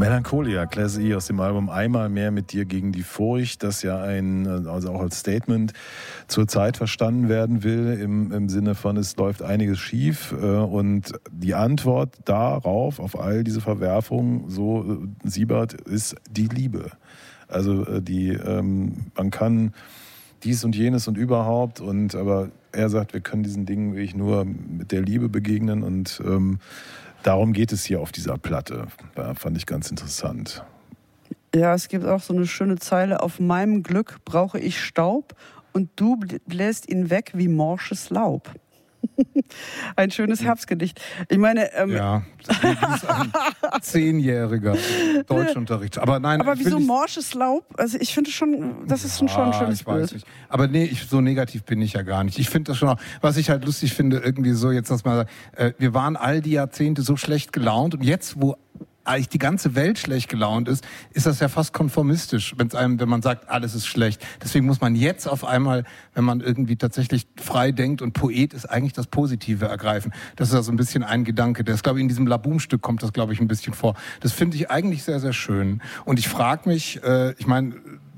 Melancholia, Class-E aus dem Album Einmal mehr mit dir gegen die Furcht, das ja also auch als Statement zur Zeit verstanden werden will, im Sinne von, es läuft einiges schief, und die Antwort darauf, auf all diese Verwerfungen, so Siebert, ist die Liebe. Also man kann dies und jenes und überhaupt, aber er sagt, wir können diesen Dingen wirklich nur mit der Liebe begegnen, und darum geht es hier auf dieser Platte. Fand ich ganz interessant. Ja, es gibt auch so eine schöne Zeile: Auf meinem Glück brauche ich Staub und du bläst ihn weg wie morsches Laub. Ein schönes Herbstgedicht. Ich meine, ja, das ist ein 10-jähriger Deutschunterricht. Aber nein, aber wieso morsches Laub? Also ich finde schon, das ist schon ein schönes ich weiß Bild. nicht. Aber nee, so negativ bin ich ja gar nicht. Ich finde das schon auch, was ich halt lustig finde, irgendwie so, jetzt lass mal sagen, wir waren all die Jahrzehnte so schlecht gelaunt, und jetzt, wo eigentlich die ganze Welt schlecht gelaunt ist das ja fast konformistisch, wenn man sagt, alles ist schlecht. Deswegen muss man jetzt auf einmal, wenn man irgendwie tatsächlich frei denkt und Poet ist, eigentlich das Positive ergreifen. Das ist ja so ein bisschen ein Gedanke. Das, glaube ich, in diesem Laboom-Stück kommt das, glaube ich, ein bisschen vor. Das finde ich eigentlich sehr, sehr schön. Und ich frage mich, ich meine,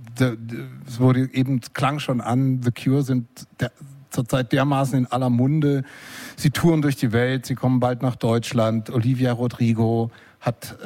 es wurde eben, klang schon an, The Cure sind zurzeit dermaßen in aller Munde. Sie touren durch die Welt, sie kommen bald nach Deutschland. Olivia Rodrigo hat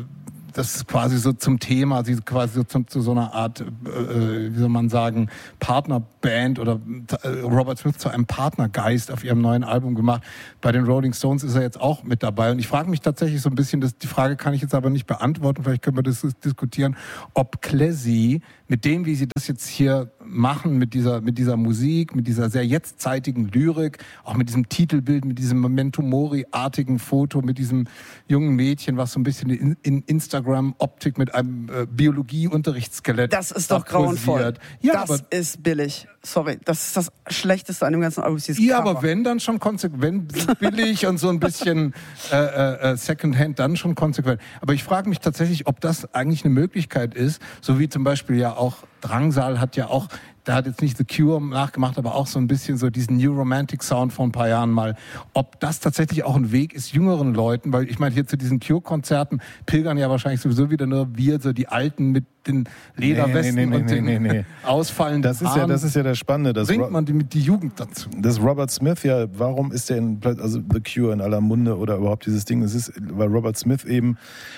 das quasi so zum Thema, sie quasi so zu so einer Art, wie soll man sagen, Partnerband, oder Robert Smith zu einem Partnergeist auf ihrem neuen Album gemacht. Bei den Rolling Stones ist er jetzt auch mit dabei. Und ich frage mich tatsächlich so ein bisschen, die Frage kann ich jetzt aber nicht beantworten, vielleicht können wir das diskutieren, ob Classy mit dem, wie sie das jetzt hier machen, mit dieser Musik, mit dieser sehr jetztzeitigen Lyrik, auch mit diesem Titelbild, mit diesem Memento Mori-artigen Foto, mit diesem jungen Mädchen, was so ein bisschen in Instagram-Optik mit einem Biologie-Unterrichtsskelett. Das ist doch grauenvoll. Ja, das ist billig. Sorry, das ist das Schlechteste an dem ganzen Album. Ja, Cover. Aber wenn dann schon konsequent, billig und so ein bisschen Secondhand, dann schon konsequent. Aber ich frage mich tatsächlich, ob das eigentlich eine Möglichkeit ist, so wie zum Beispiel ja auch Drangsal hat ja auch, der hat jetzt nicht The Cure nachgemacht, aber auch so ein bisschen so diesen New Romantic Sound vor ein paar Jahren mal. Ob das tatsächlich auch ein Weg ist, jüngeren Leuten, weil ich meine, hier zu diesen Cure-Konzerten pilgern ja wahrscheinlich sowieso wieder nur wir, so die Alten mit den Lederwesten und den ausfallenden Haaren. Das ist ja das Spannende. Bringt man die Jugend dazu? Das Robert Smith, ja, warum ist der also The Cure in aller Munde oder überhaupt dieses Ding? Es ist, weil Robert Smith eben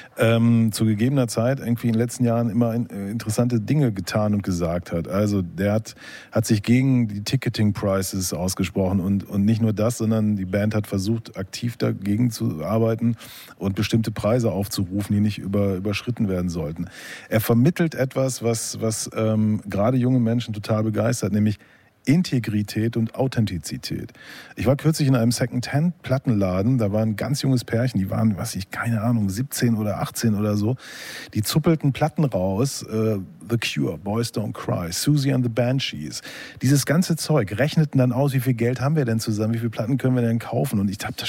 zu gegebener Zeit irgendwie in den letzten Jahren immer interessante Dinge getan und gesagt hat. Also der hat sich gegen die Ticketing Prices ausgesprochen, und nicht nur das, sondern die Band hat versucht, aktiv dagegen zu arbeiten und bestimmte Preise aufzurufen, die nicht überschritten werden sollten. Er vermittelt etwas, was gerade junge Menschen total begeistert, nämlich Integrität und Authentizität. Ich war kürzlich in einem Second-Hand-Plattenladen, da war ein ganz junges Pärchen, die waren, keine Ahnung, 17 oder 18 oder so, die zuppelten Platten raus, The Cure, Boys Don't Cry, Susie and the Banshees, dieses ganze Zeug, rechneten dann aus, wie viel Geld haben wir denn zusammen, wie viele Platten können wir denn kaufen, und ich dachte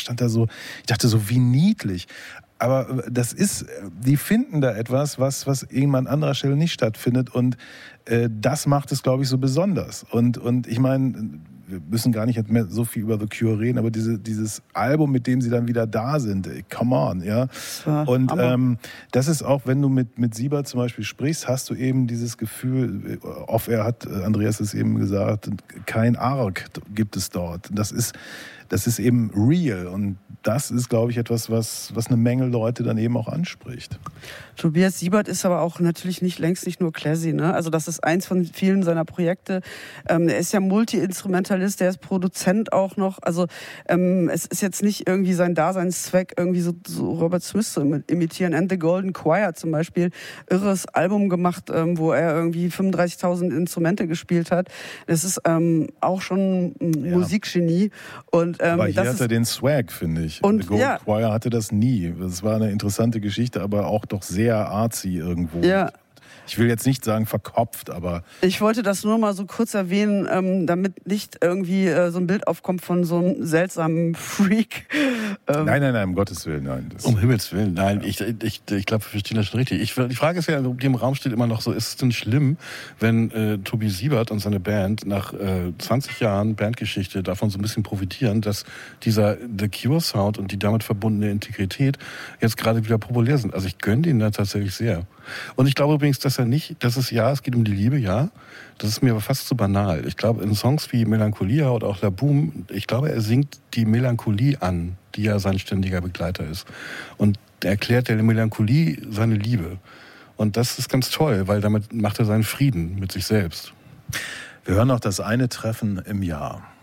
so, wie niedlich. Aber die finden da etwas, was irgendwann an anderer Stelle nicht stattfindet, und das macht es, glaube ich, so besonders. Und ich meine, wir müssen gar nicht mehr so viel über The Cure reden, aber dieses Album, mit dem sie dann wieder da sind, come on, ja. Und das ist auch, wenn du mit Siebert zum Beispiel sprichst, hast du eben dieses Gefühl, hat Andreas es eben gesagt, kein Arg gibt es dort. Das ist eben real, und das ist, glaube ich, etwas, was eine Menge Leute dann eben auch anspricht. Tobias Siebert ist aber auch natürlich längst nicht nur Classy, ne? Also das ist eins von vielen seiner Projekte. Er ist ja Multi-Instrumentalist, der ist Produzent auch noch. Also es ist jetzt nicht irgendwie sein Daseinszweck, irgendwie so Robert Smith zu imitieren. And the Golden Choir zum Beispiel, irres Album gemacht, wo er irgendwie 35.000 Instrumente gespielt hat. Das ist auch schon ein Musikgenie. Und aber hier hat er den Swag, finde ich. Und The Golden Choir hatte das nie. Das war eine interessante Geschichte, aber auch doch sehr artsy irgendwo. Ja. Ich will jetzt nicht sagen verkopft, aber... Ich wollte das nur mal so kurz erwähnen, damit nicht irgendwie so ein Bild aufkommt von so einem seltsamen Freak. Nein, um Gottes Willen, nein. Um Himmels Willen, nein. Ich glaube, wir verstehen das schon richtig. Die Frage ist ja, die im Raum steht immer noch so, ist es denn schlimm, wenn Tobi Siebert und seine Band nach 20 Jahren Bandgeschichte davon so ein bisschen profitieren, dass dieser The Cure Sound und die damit verbundene Integrität jetzt gerade wieder populär sind. Also ich gönne denen da tatsächlich sehr. Und ich glaube übrigens, dass es geht um die Liebe, ja. Das ist mir aber fast zu banal. Ich glaube, in Songs wie Melancholia oder auch La Boom, ich glaube, er singt die Melancholie an, die ja sein ständiger Begleiter ist. Und er erklärt der Melancholie seine Liebe. Und das ist ganz toll, weil damit macht er seinen Frieden mit sich selbst. Wir hören noch das eine Treffen im Jahr.